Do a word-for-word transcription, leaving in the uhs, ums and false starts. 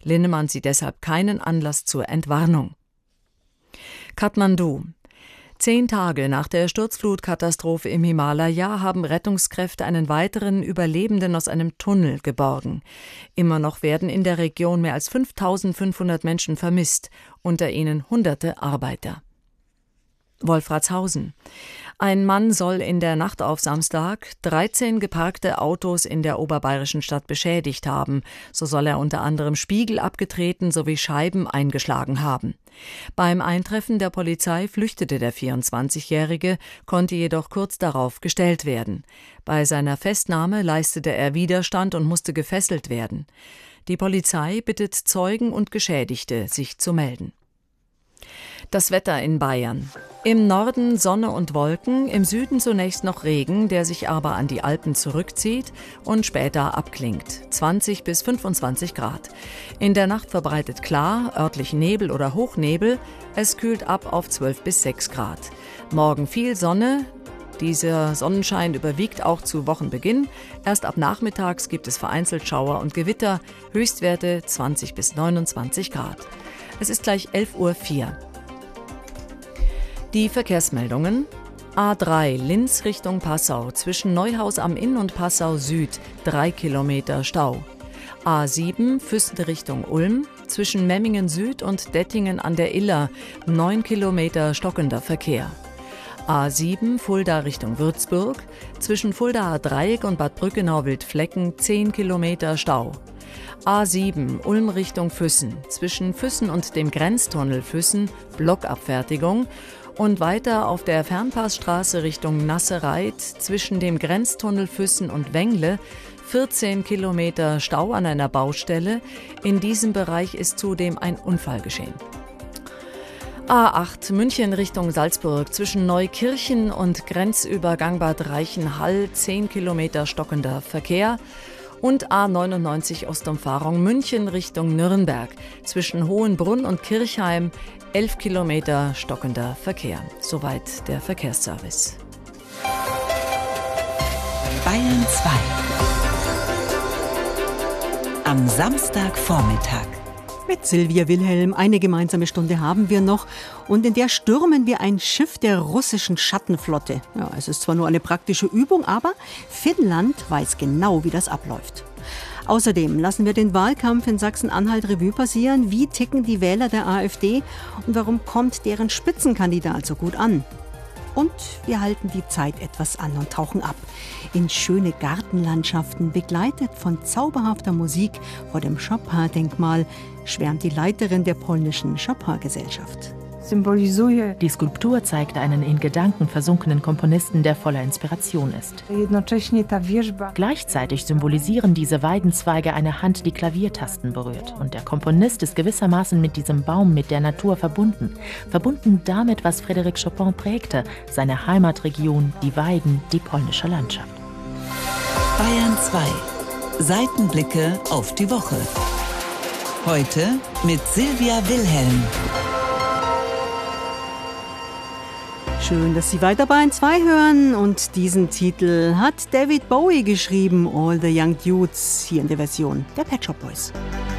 Linnemann sieht deshalb keinen Anlass zur Entwarnung. Kathmandu. Zehn Tage nach der Sturzflutkatastrophe im Himalaya haben Rettungskräfte einen weiteren Überlebenden aus einem Tunnel geborgen. Immer noch werden in der Region mehr als fünftausendfünfhundert Menschen vermisst, unter ihnen hunderte Arbeiter. Wolfratshausen. Ein Mann soll in der Nacht auf Samstag dreizehn geparkte Autos in der oberbayerischen Stadt beschädigt haben. So soll er unter anderem Spiegel abgetreten sowie Scheiben eingeschlagen haben. Beim Eintreffen der Polizei flüchtete der vierundzwanzigjährige, konnte jedoch kurz darauf gestellt werden. Bei seiner Festnahme leistete er Widerstand und musste gefesselt werden. Die Polizei bittet Zeugen und Geschädigte, sich zu melden. Das Wetter in Bayern. Im Norden Sonne und Wolken, im Süden zunächst noch Regen, der sich aber an die Alpen zurückzieht und später abklingt. zwanzig bis fünfundzwanzig Grad. In der Nacht verbreitet klar, örtlich Nebel oder Hochnebel. Es kühlt ab auf zwölf bis sechs Grad. Morgen viel Sonne. Dieser Sonnenschein überwiegt auch zu Wochenbeginn. Erst ab nachmittags gibt es vereinzelt Schauer und Gewitter. Höchstwerte zwanzig bis neunundzwanzig Grad. Es ist gleich elf Uhr vier. Die Verkehrsmeldungen. A drei Linz Richtung Passau, zwischen Neuhaus am Inn und Passau Süd, drei Kilometer Stau. A sieben Füssen Richtung Ulm, zwischen Memmingen Süd und Dettingen an der Iller, neun Kilometer stockender Verkehr. A sieben Fulda Richtung Würzburg, zwischen Fuldaer Dreieck und Bad Brückenau-Wildflecken, zehn Kilometer Stau. A sieben Ulm Richtung Füssen, zwischen Füssen und dem Grenztunnel Füssen, Blockabfertigung. Und weiter auf der Fernpassstraße Richtung Nassereit, zwischen dem Grenztunnel Füssen und Wengle, vierzehn Kilometer Stau an einer Baustelle. In diesem Bereich ist zudem ein Unfall geschehen. A acht München Richtung Salzburg, zwischen Neukirchen und Grenzübergang Bad Reichenhall, zehn Kilometer stockender Verkehr. Und A neunundneunzig Ostumfahrung München Richtung Nürnberg, zwischen Hohenbrunn und Kirchheim, elf Kilometer stockender Verkehr. Soweit der Verkehrsservice. Bayern zwei. Am Samstagvormittag. Mit Silvia Wilhelm. Eine gemeinsame Stunde haben wir noch und in der stürmen wir ein Schiff der russischen Schattenflotte. Ja, es ist zwar nur eine praktische Übung, aber Finnland weiß genau, wie das abläuft. Außerdem lassen wir den Wahlkampf in Sachsen-Anhalt Revue passieren. Wie ticken die Wähler der AfD und warum kommt deren Spitzenkandidat so gut an? Und wir halten die Zeit etwas an und tauchen ab in schöne Gartenlandschaften, begleitet von zauberhafter Musik vor dem Chopin-Denkmal, schwärmt die Leiterin der polnischen Chopin-Gesellschaft. Die Skulptur zeigt einen in Gedanken versunkenen Komponisten, der voller Inspiration ist. Gleichzeitig symbolisieren diese Weidenzweige eine Hand, die Klaviertasten berührt. Und der Komponist ist gewissermaßen mit diesem Baum, mit der Natur verbunden. Verbunden damit, was Frédéric Chopin prägte, seine Heimatregion, die Weiden, die polnische Landschaft. Bayern zwei. Seitenblicke auf die Woche. Heute mit Silvia Wilhelm. Schön, dass Sie weiter Bayern zwei hören und diesen Titel hat David Bowie geschrieben, All the Young Dudes, hier in der Version der Pet Shop Boys.